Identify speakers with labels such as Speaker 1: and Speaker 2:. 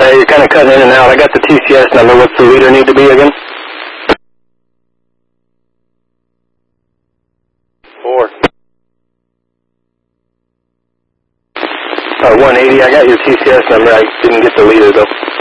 Speaker 1: Hey, you're kind of cutting in and out. I got the TCS number. What's the leader need to be again? 4. 180. I got your TCS number. I didn't get the leader though.